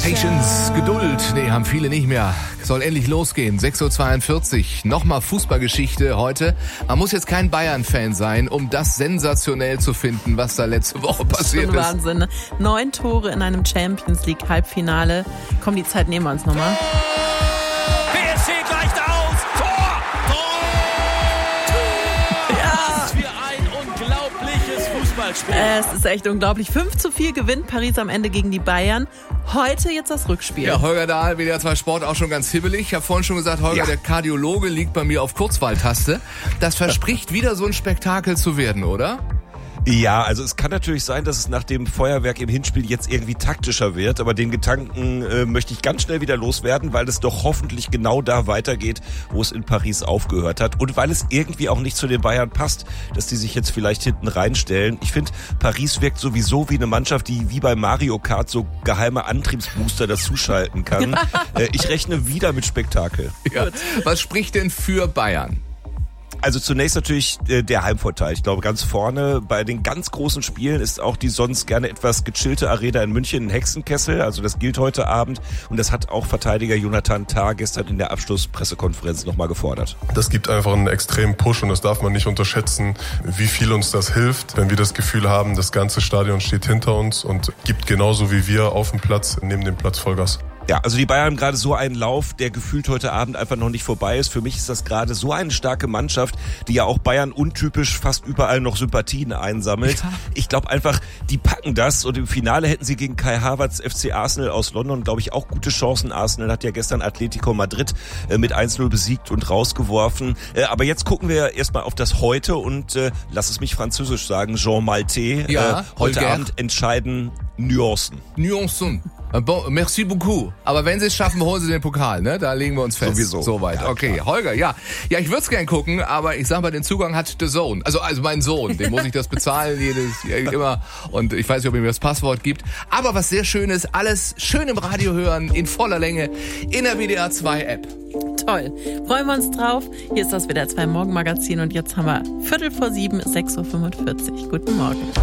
Patience, Geduld, haben viele nicht mehr. Soll endlich losgehen. 6.42 Uhr. Nochmal Fußballgeschichte heute. Man muss jetzt kein Bayern-Fan sein, um das sensationell zu finden, was da letzte Woche passiert ist. Wahnsinn. 9 Tore in einem Champions League Halbfinale. Komm, die Zeit nehmen wir uns nochmal. PSG gleicht aus. Tor! Ja! Was für ein unglaubliches Fußballspiel. Es ist echt unglaublich. 5:4 gewinnt Paris am Ende gegen die Bayern. Heute jetzt das Rückspiel. Ja, Holger Dahl, WDR 2 Sport, auch schon ganz hibbelig. Ich habe vorhin schon gesagt, Holger, der Kardiologe liegt bei mir auf Kurzwahltaste. Das verspricht wieder so ein Spektakel zu werden, oder? Ja, also es kann natürlich sein, dass es nach dem Feuerwerk im Hinspiel jetzt irgendwie taktischer wird, aber den Gedanken möchte ich ganz schnell wieder loswerden, weil es doch hoffentlich genau da weitergeht, wo es in Paris aufgehört hat und weil es irgendwie auch nicht zu den Bayern passt, dass die sich jetzt vielleicht hinten reinstellen. Ich finde, Paris wirkt sowieso wie eine Mannschaft, die wie bei Mario Kart so geheime Antriebsbooster dazuschalten kann. Ich rechne wieder mit Spektakel. Ja. Was spricht denn für Bayern? Also zunächst natürlich der Heimvorteil. Ich glaube, ganz vorne bei den ganz großen Spielen ist auch die sonst gerne etwas gechillte Arena in München ein Hexenkessel. Also das gilt heute Abend und das hat auch Verteidiger Jonathan Tah gestern in der Abschlusspressekonferenz nochmal gefordert. Das gibt einfach einen extremen Push und das darf man nicht unterschätzen, wie viel uns das hilft, wenn wir das Gefühl haben, das ganze Stadion steht hinter uns und gibt genauso wie wir auf dem Platz, neben dem Platz Vollgas. Ja, also die Bayern haben gerade so einen Lauf, der gefühlt heute Abend einfach noch nicht vorbei ist. Für mich ist das gerade so eine starke Mannschaft, die ja auch Bayern untypisch fast überall noch Sympathien einsammelt. Ja. Ich glaube einfach, die packen das und im Finale hätten sie gegen Kai Havertz FC Arsenal aus London, glaube ich, auch gute Chancen. Arsenal hat ja gestern Atletico Madrid mit 1-0 besiegt und rausgeworfen. Aber jetzt gucken wir erstmal auf das Heute und lass es mich französisch sagen, Jean Maltais. Ja, heute Abend entscheiden Nuancen. Nuancen. Bon, merci beaucoup. Aber wenn sie es schaffen, holen sie den Pokal, ne? Da legen wir uns fest. Sowieso. Soweit. Okay, klar. Holger, ja. Ja, ich würde es gern gucken, aber ich sag mal, den Zugang hat The Zone. Also mein Sohn, dem muss ich das bezahlen immer. Und ich weiß nicht, ob er mir das Passwort gibt. Aber was sehr schön ist, alles schön im Radio hören, in voller Länge, in der WDR 2 App. Toll. Freuen wir uns drauf. Hier ist das WDR 2 Morgenmagazin und jetzt haben wir 6:45. Guten Morgen.